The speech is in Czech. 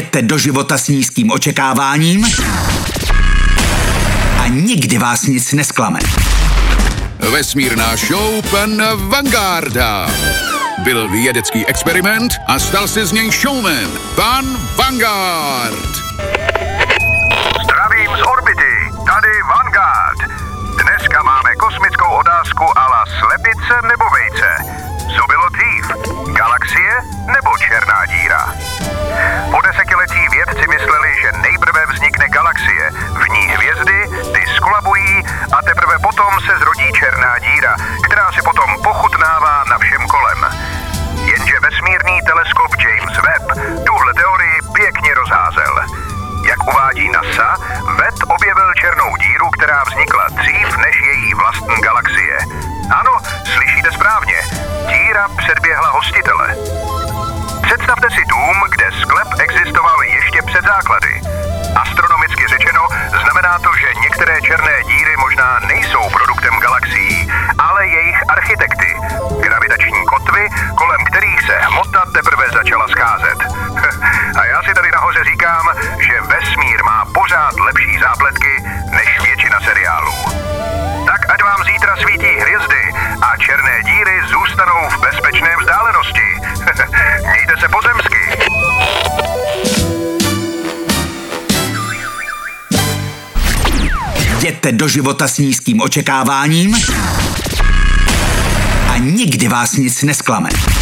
Jděte do života s nízkým očekáváním a nikdy vás nic nesklame. Vesmírná show pana Vanguarda. Byl vědecký experiment a stal se z něj showman, pan Vanguard. Zdravím z orbity, tady Vanguard. Dneska máme kosmickou otázku a la slepice nebo vejce. Co bylo dřív, galaxie nebo černá díra? Po desetiletí vědci mysleli, že nejprve vznikne galaxie, v ní hvězdy, ty skolabují a teprve potom se zrodí černá díra, která si potom pochutnává na všem kolem. Jenže vesmírný teleskop James Webb tuhle teorii pěkně rozházel. Jak uvádí NASA, Webb objevil černou díru, která vznikla dřív než její vlastní galaxie. Ano, slyšíte správně, díra předběhla hostitele. Představte si dům, kde sklep existoval ještě před základy. Astronomicky řečeno, znamená to, že některé černé díry možná nejsou produktem galaxií, ale jejich architekty, gravitační kotvy, kolem kterých se hmota teprve začala scházet. A já si tady nahoře říkám, že vesmír má pořád lepší zápletky než většina seriálů. Tak ať vám zítra svítí hvězdy a černé díry zůstanou v bezpečné vzdálenosti. Mějte se pozemsky. Jděte do života s nízkým očekáváním a nikdy vás nic nesklame.